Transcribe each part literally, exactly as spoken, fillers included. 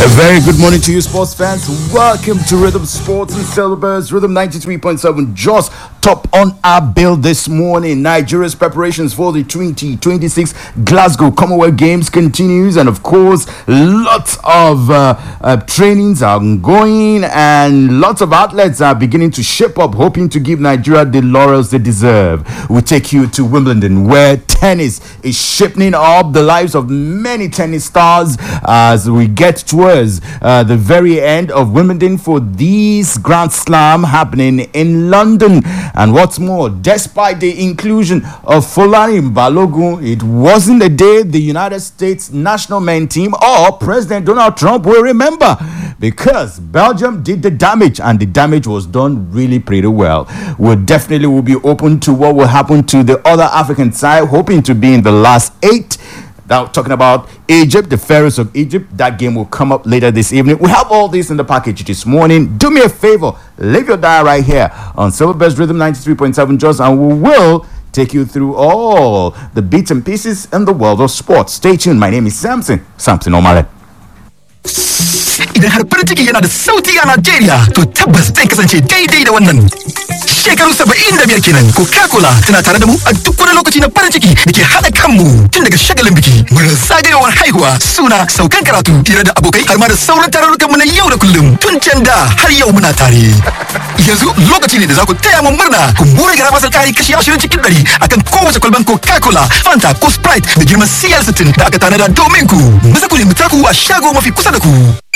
A very good morning to you, sports fans. Welcome to Rhythm Sports and Silverbirds. Rhythm ninety-three point seven. Just top on our bill this morning. Nigeria's preparations for the twenty twenty-six Glasgow Commonwealth Games continues, and of course, lots of uh, uh, trainings are ongoing, and lots of athletes are beginning to shape up, hoping to give Nigeria the laurels they deserve. We take you to Wimbledon, where tennis is shaping up the lives of many tennis stars as we get towards uh, the very end of Wimbledon for this Grand Slam happening in London. And what's more, despite the inclusion of Fulani Balogun, it wasn't a day the United States national men team or President Donald Trump will remember, because Belgium did the damage, and the damage was done really pretty well. We definitely will be open to what will happen to the other African side, hoping to be in the last eight. Now, talking about Egypt, the Pharaohs of Egypt, that game will come up later this evening. We have all this in the package this morning. Do me a favor, leave your dial right here on Silverbirds Rhythm ninety-three point seven Just, and we will take you through all the bits and pieces in the world of sports. Stay tuned. My name is Samson, Samson Omale. Idan har farin ciki yana da sauti a Najeriya, to tabbas zai kasance daidai da wannan. Shekaru saba'in da biyar kenan Coca-Cola tana tare da mu a duk wani lokaci na farin ciki da ke haɗa kanmu, tun daga shagalin biki, murar zagayowar haihuwa, suna, saukan karatu, hira da abokai, har ma da sauran tarurrukan mu na yau da kullum. Tun can da har yau muna tare. Yanzu lokaci ne da za ku taya mu murna, ku more gara masar kari kashi ashirin cikin ɗari akan kowace kwalban Coca-Cola, Fanta ko Sprite da girman C L sittin da aka tanada domin ku. Maza ku nemi taku a shago mafi kusa da ku.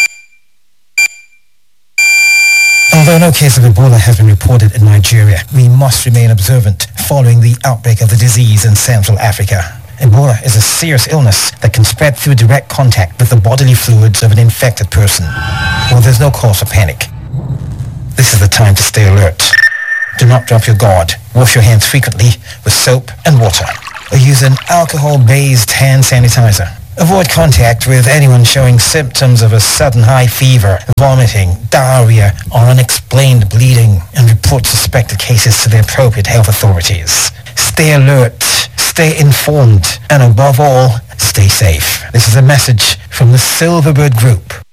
Although no case of Ebola has been reported in Nigeria, we must remain observant following the outbreak of the disease in Central Africa. Ebola is a serious illness that can spread through direct contact with the bodily fluids of an infected person. Well, there's no cause for panic. This is the time to stay alert. Do not drop your guard. Wash your hands frequently with soap and water, or use an alcohol-based hand sanitizer. Avoid contact with anyone showing symptoms of a sudden high fever, vomiting, diarrhea, or unexplained bleeding, and report suspected cases to the appropriate health authorities. Stay alert, stay informed, and above all, stay safe. This is a message from the Silverbird Group.